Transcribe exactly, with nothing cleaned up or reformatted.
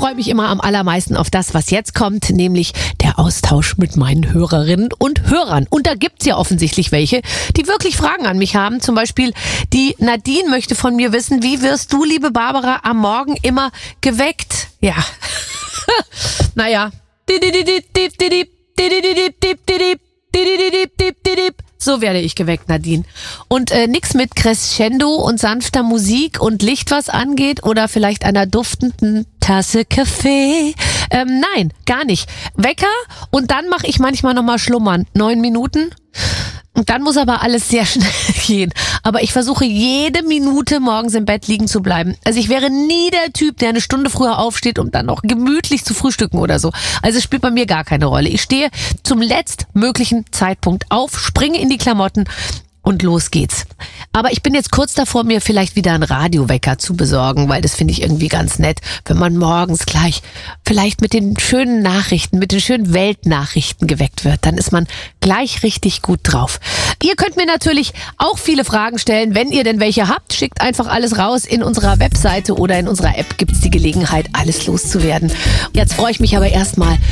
freue mich immer am allermeisten auf das, was jetzt kommt, nämlich der Austausch mit meinen Hörerinnen und Hörern. Und da gibt's ja offensichtlich welche, die wirklich Fragen an mich haben. Zum Beispiel die Nadine möchte von mir wissen, wie wirst du, liebe Barbara, am Morgen immer geweckt? Ja, naja. So werde ich geweckt, Nadine. Und äh, nix mit Crescendo und sanfter Musik und Licht, was angeht, oder vielleicht einer duftenden Tasse Kaffee. Ähm, nein, gar nicht. Wecker und dann mache ich manchmal nochmal schlummern. Neun Minuten. Und dann muss aber alles sehr schnell gehen. Aber ich versuche jede Minute morgens im Bett liegen zu bleiben. Also ich wäre nie der Typ, der eine Stunde früher aufsteht, um dann noch gemütlich zu frühstücken oder so. Also es spielt bei mir gar keine Rolle. Ich stehe zum letztmöglichen Zeitpunkt auf, springe in die Klamotten und los geht's. Aber ich bin jetzt kurz davor, mir vielleicht wieder einen Radiowecker zu besorgen, weil das finde ich irgendwie ganz nett, wenn man morgens gleich vielleicht mit den schönen Nachrichten, mit den schönen Weltnachrichten geweckt wird. Dann ist man gleich richtig gut drauf. Ihr könnt mir natürlich auch viele Fragen stellen, wenn ihr denn welche habt. Schickt einfach alles raus. In unserer Webseite oder in unserer App gibt's die Gelegenheit, alles loszuwerden. Jetzt freue ich mich aber erstmal